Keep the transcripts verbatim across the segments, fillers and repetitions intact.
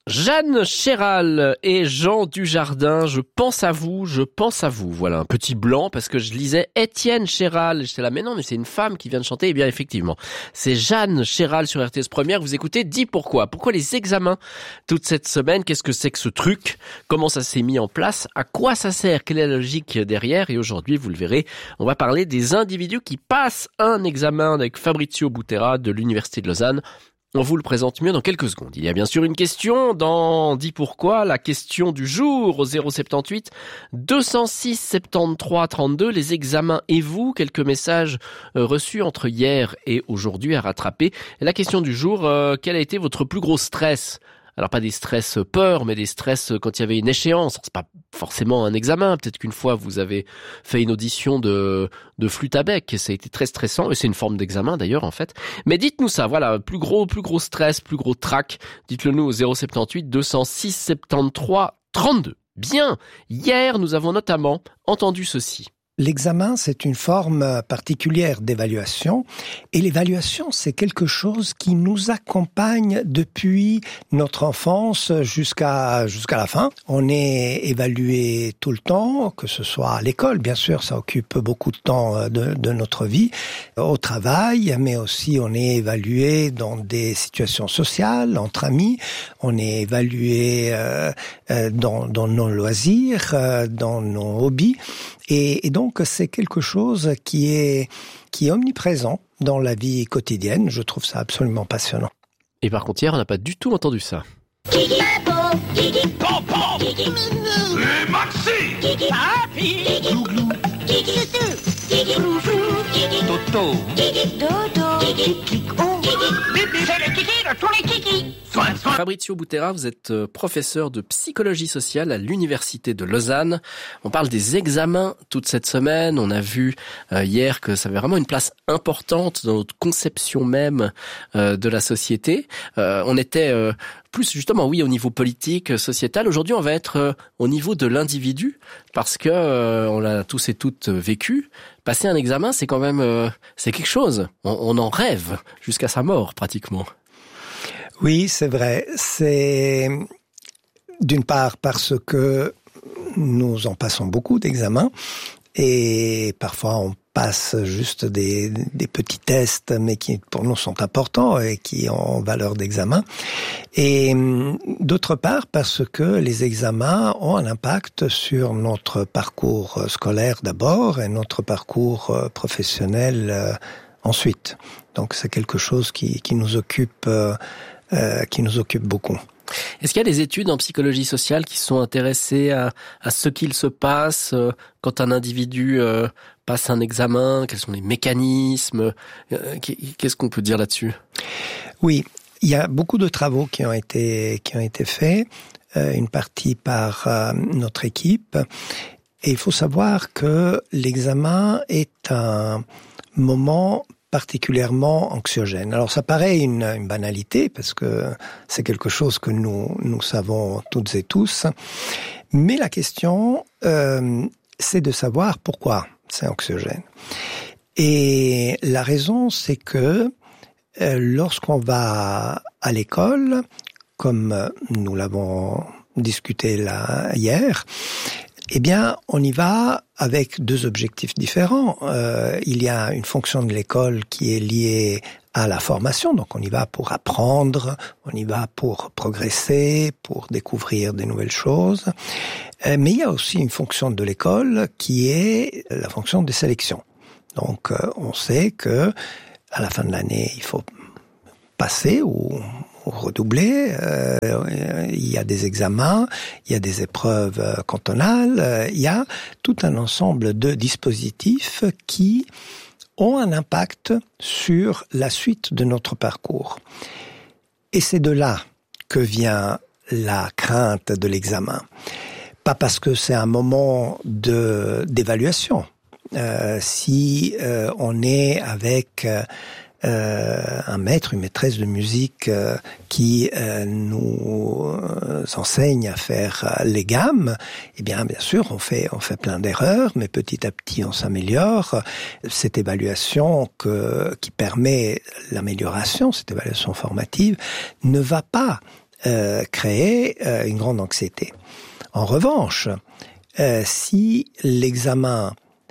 Jeanne Chéral et Jean Dujardin, je pense à vous, je pense à vous. Voilà, un petit blanc parce que je lisais Étienne Chéral. J'étais là, mais non, mais c'est une femme qui vient de chanter. Eh bien, effectivement, c'est Jeanne Chéral sur R T S Première. Vous écoutez Dis pourquoi. Pourquoi les examens toute cette semaine? Qu'est-ce que c'est que ce truc? Comment ça s'est mis en place? À quoi ça sert? Quelle est la logique derrière? Et aujourd'hui, vous le verrez, on va parler des individus qui passent un examen avec Fabrizio Butera de l'Université de Lausanne. On vous le présente mieux dans quelques secondes. Il y a bien sûr une question dans Dis pourquoi, la question du jour au zéro soixante-dix-huit deux cent six soixante-treize trente-deux. Les examens et vous, quelques messages reçus entre hier et aujourd'hui à rattraper. Et la question du jour, euh, quel a été votre plus gros stress ? Alors pas des stress peur, mais des stress quand il y avait une échéance. C'est pas forcément un examen. Peut-être qu'une fois vous avez fait une audition de de flûte à bec et ça a été très stressant. Et c'est une forme d'examen d'ailleurs en fait. Mais dites-nous ça. Voilà, plus gros, plus gros stress, plus gros trac. Dites-le nous au zéro soixante-dix-huit deux cent six soixante-treize trente-deux. Bien. Hier, nous avons notamment entendu ceci. L'examen, c'est une forme particulière d'évaluation et l'évaluation, c'est quelque chose qui nous accompagne depuis notre enfance jusqu'à jusqu'à la fin. On est évalué tout le temps, que ce soit à l'école, bien sûr, ça occupe beaucoup de temps de, de notre vie, au travail, mais aussi on est évalué dans des situations sociales, entre amis, on est évalué euh, dans, dans nos loisirs, euh, dans nos hobbies. Et, et donc, c'est quelque chose qui est, qui est omniprésent dans la vie quotidienne. Je trouve ça absolument passionnant. Et par contre, hier, on n'a pas du tout entendu ça. Kiki Papa, Kiki Papa, Kiki Minou, et Maxi, Kiki Papi, Glouglou, Kiki Toutou, Kiki Roujou, Kiki Toto, Kiki Dodo, Kiki Kiko, Kiki Bibi, c'est le Kiki de tous les Kiki. Fabrizio Butera, vous êtes professeur de psychologie sociale à l'Université de Lausanne. On parle des examens toute cette semaine. On a vu euh, hier que ça avait vraiment une place importante dans notre conception même euh, de la société. Euh, on était euh, plus justement, oui, au niveau politique, sociétal. Aujourd'hui, on va être euh, au niveau de l'individu parce que euh, on l'a tous et toutes vécu. Passer un examen, c'est quand même euh, c'est quelque chose. On, on en rêve jusqu'à sa mort pratiquement. Oui, c'est vrai. C'est d'une part parce que nous en passons beaucoup d'examens et parfois on passe juste des, des petits tests mais qui pour nous sont importants et qui ont valeur d'examen. Et d'autre part parce que les examens ont un impact sur notre parcours scolaire d'abord et notre parcours professionnel ensuite. Donc c'est quelque chose qui, qui nous occupe euh, Euh, qui nous occupe beaucoup. Est-ce qu'il y a des études en psychologie sociale qui sont intéressées à, à ce qu'il se passe euh, quand un individu euh, passe un examen? Quels sont les mécanismes? euh, Qu'est-ce qu'on peut dire là-dessus? Oui, il y a beaucoup de travaux qui ont été qui ont été faits, euh, une partie par euh, notre équipe. Et il faut savoir que l'examen est un moment particulièrement anxiogène. Alors ça paraît une, une banalité parce que c'est quelque chose que nous nous savons toutes et tous, mais la question euh, c'est de savoir pourquoi c'est anxiogène. Et la raison c'est que euh, lorsqu'on va à l'école, comme nous l'avons discuté là hier, eh bien, on y va avec deux objectifs différents. Euh, il y a une fonction de l'école qui est liée à la formation, donc on y va pour apprendre, on y va pour progresser, pour découvrir des nouvelles choses. Euh, mais il y a aussi une fonction de l'école qui est la fonction de sélection. Donc, euh, on sait que à la fin de l'année, il faut passer ou redoubler, euh, il y a des examens, il y a des épreuves cantonales, euh, il y a tout un ensemble de dispositifs qui ont un impact sur la suite de notre parcours. Et c'est de là que vient la crainte de l'examen. Pas parce que c'est un moment de d'évaluation. Euh, si euh, on est avec euh, Euh, un maître, une maîtresse de musique euh, qui euh, nous euh, enseigne à faire euh, les gammes, eh bien, bien sûr, on fait, on fait plein d'erreurs, mais petit à petit, on s'améliore. Cette évaluation que, qui permet l'amélioration, cette évaluation formative, ne va pas euh, créer euh, une grande anxiété. En revanche, euh, si l'examen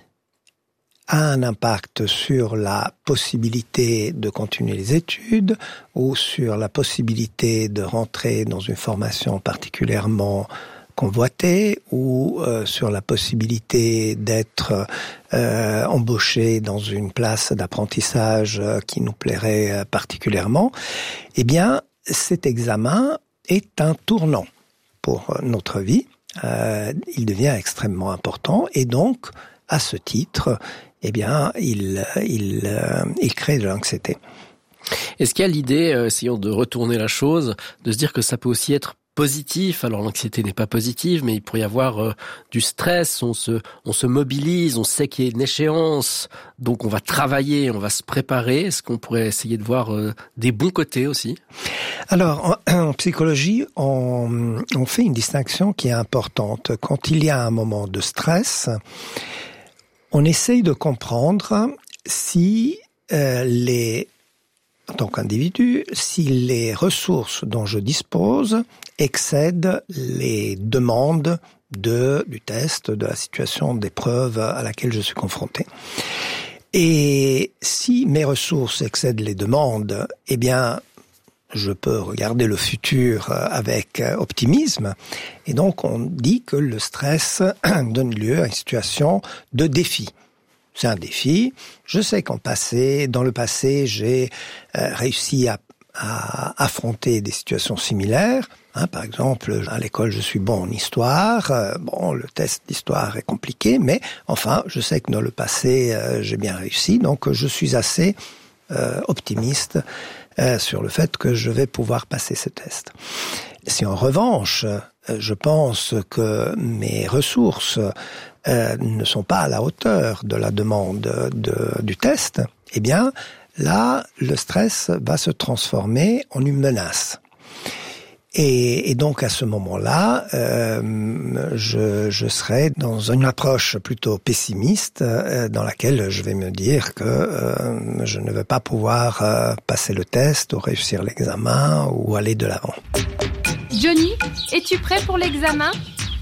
a un impact sur la possibilité de continuer les études ou sur la possibilité de rentrer dans une formation particulièrement convoitée ou euh, sur la possibilité d'être euh, embauché dans une place d'apprentissage euh, qui nous plairait euh, particulièrement, eh bien, cet examen est un tournant pour notre vie. Euh, il devient extrêmement important et donc, à ce titre, eh bien, il, il, euh, il crée de l'anxiété. Est-ce qu'il y a l'idée, euh, essayons de retourner la chose, de se dire que ça peut aussi être positif? Alors l'anxiété n'est pas positive, mais il pourrait y avoir euh, du stress, on se, on se mobilise, on sait qu'il y a une échéance, donc on va travailler, on va se préparer. Est-ce qu'on pourrait essayer de voir euh, des bons côtés aussi? Alors, en, en psychologie, on, on fait une distinction qui est importante. Quand il y a un moment de stress, on essaye de comprendre si euh, les, en tant qu'individu, si les ressources dont je dispose excèdent les demandes de, du test, de la situation d'épreuve à laquelle je suis confronté. Et si mes ressources excèdent les demandes, eh bien, je peux regarder le futur avec optimisme. Et donc, on dit que le stress donne lieu à une situation de défi. C'est un défi. Je sais qu'en passé, dans le passé, j'ai euh, réussi à, à affronter des situations similaires. Hein, par exemple, à l'école, je suis bon en histoire. Euh, bon, le test d'histoire est compliqué, mais enfin, je sais que dans le passé, euh, j'ai bien réussi. Donc, je suis assez euh, optimiste euh, sur le fait que je vais pouvoir passer ce test. Si en revanche, euh, je pense que mes ressources euh, ne sont pas à la hauteur de la demande de, du test, eh bien, là, le stress va se transformer en une menace. Et, et donc à ce moment-là, euh, je, je serai dans une approche plutôt pessimiste, euh, dans laquelle je vais me dire que euh, je ne vais pas pouvoir euh, passer le test ou réussir l'examen ou aller de l'avant. Johnny, es-tu prêt pour l'examen ?